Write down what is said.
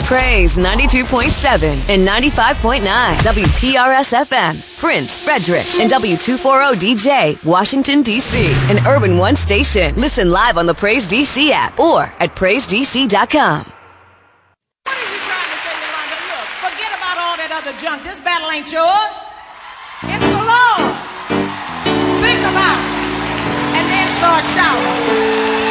Praise 92.7 and 95.9 WPRS FM, Prince, Frederick, and W240DJ, Washington, D.C., an Urban One station. Listen live on the Praise DC app or at PraiseDC.com. What are you trying to say, Yolanda? Look, forget about all that other junk. This battle ain't yours. It's the Lord's. Think about it and then start shouting.